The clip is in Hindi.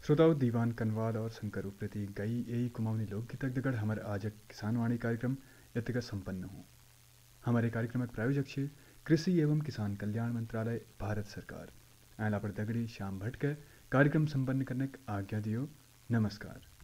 श्रोताओं दीवान कनवाद और शंकर प्रति गई यही कुमाऊनी लोकगीत दगड़ हमारे आज किसानवाणी कार्यक्रम यतिका संपन्न हो। हमारे कार्यक्रम प्रायोजक छे कृषि एवं किसान कल्याण मंत्रालय भारत सरकार। आयला पर दगड़ी श्याम भट्ट के कार्यक्रम संपन्न करने की आज्ञा दियो। नमस्कार।